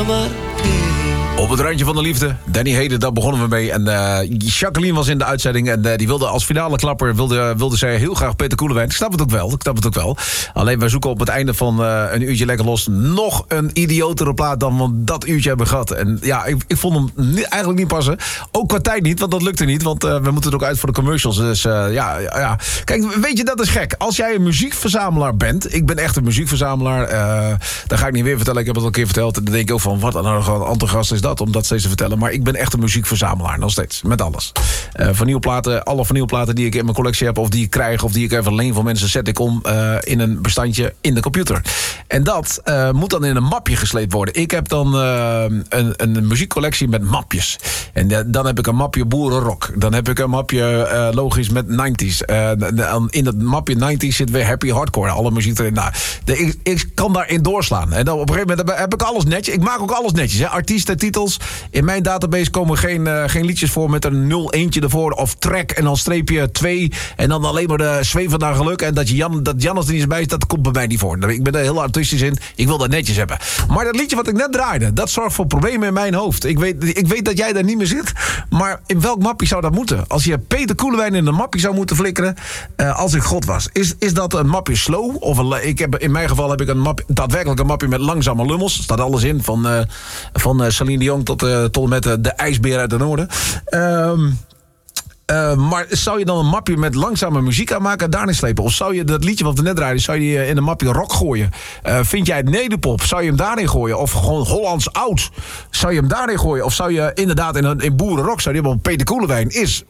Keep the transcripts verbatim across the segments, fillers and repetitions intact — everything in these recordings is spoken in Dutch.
Op het randje van de liefde. Danny Heden, daar begonnen we mee. En uh, Jacqueline was in de uitzending. En uh, die wilde als finale klapper wilde, wilde zij heel graag Peter Koelewijn. Ik snap het ook wel. Ik snap het ook wel. Alleen wij zoeken op het einde van uh, een uurtje lekker los nog een idiotere plaat dan we dat uurtje hebben gehad. En ja, ik, ik vond hem niet, eigenlijk niet passen. Ook qua tijd niet, want dat lukte niet. Want uh, we moeten er ook uit voor de commercials. Dus uh, ja, ja, ja. Kijk, weet je, dat is gek. Als jij een muziekverzamelaar bent. Ik ben echt een muziekverzamelaar. Uh, dan ga ik niet weer vertellen. Ik heb het al een keer verteld. En dan denk ik ook van, wat een enthousiast is dat om dat steeds te vertellen. Maar ik ben echt een muziekverzamelaar, nog steeds. Met alles. Uh, vinylplaten, alle vinylplaten die ik in mijn collectie heb, of die ik krijg, of die ik even leen van mensen, zet ik om uh, in een bestandje in de computer. En dat uh, moet dan in een mapje gesleept worden. Ik heb dan uh, een, een muziekcollectie met mapjes. En uh, dan heb ik een mapje boerenrock. Dan heb ik een mapje uh, logisch met nineties. Uh, in dat mapje nineties zit weer happy hardcore. Alle muziek erin. Nou, de, ik, ik kan daarin doorslaan. En dan op een gegeven moment heb ik alles netjes. Ik maak ook alles netjes. Hè. Artiesten, titels. In mijn database komen geen, uh, geen liedjes voor met een nul eentje ervoor. Of track en dan streepje twee. En dan alleen maar de zweven naar geluk. En dat, Jan, dat Jannes er niet eens bij is, dat komt bij mij niet voor. Ik ben er heel artistisch in. Ik wil dat netjes hebben. Maar dat liedje wat ik net draaide, dat zorgt voor problemen in mijn hoofd. Ik weet, ik weet dat jij daar niet meer zit. Maar in welk mapje zou dat moeten? Als je Peter Koelewijn in een mapje zou moeten flikkeren, uh, als ik God was. Is, is dat een mapje slow? Of een, ik heb, in mijn geval heb ik een mapje, daadwerkelijk een mapje met langzame lummels. Er staat alles in. Van, uh, van uh, Celine Dion tot, uh, tot met uh, de ijsbeer uit de noorden. Um, Uh, maar zou je dan een mapje met langzame muziek aanmaken en daarin slepen? Of zou je dat liedje wat we net draaiden, zou je in een mapje rock gooien? Uh, vind jij het nederpop? Zou je hem daarin gooien? Of gewoon Hollands oud? Zou je hem daarin gooien? Of zou je inderdaad in, een, in boerenrock, zou je hebben Peter Koelewijn is,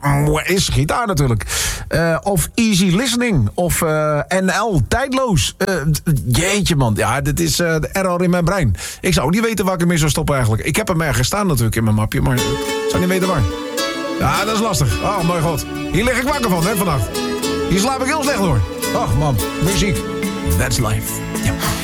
is gitaar natuurlijk. Uh, of Easy Listening. Of uh, N L, tijdloos. Uh, jeetje man, ja, dit is uh, de error in mijn brein. Ik zou niet weten waar ik hem mee zou stoppen eigenlijk. Ik heb hem ergens staan natuurlijk in mijn mapje, maar ik zou niet weten waar. Ja, dat is lastig. Oh, mijn god. Hier lig ik wakker van, hè, vannacht. Hier slaap ik heel slecht door. Och, man. Muziek. That's life. Ja.